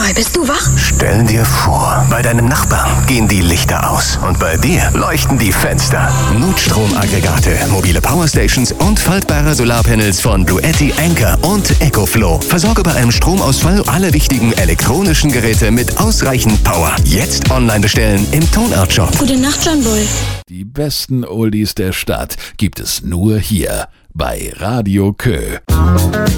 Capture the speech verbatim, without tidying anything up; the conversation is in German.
Mal bist du wach? Stell dir vor, bei deinem Nachbarn gehen die Lichter aus und bei dir leuchten die Fenster. Notstromaggregate, mobile Powerstations und faltbare Solarpanels von Bluetti, Anker und EcoFlow. Versorge bei einem Stromausfall alle wichtigen elektronischen Geräte mit ausreichend Power. Jetzt online bestellen im Tonart-Shop. Gute Nacht, John Bull. Die besten Oldies der Stadt gibt es nur hier bei Radio Kö.